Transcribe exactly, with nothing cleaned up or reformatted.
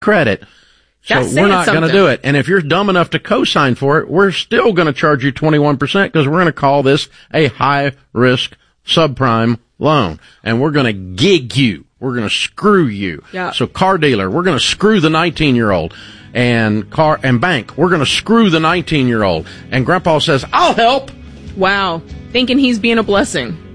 credit. So That's we're not going to something. do it. And if you're dumb enough to co-sign for it, we're still going to charge you twenty-one percent because we're going to call this a high-risk subprime loan. And we're going to gig you. We're going to screw you. Yeah. So car dealer, we're going to screw the nineteen-year-old. And car and bank, we're going to screw the nineteen-year-old. And Grandpa says, I'll help. Wow. Thinking he's being a blessing.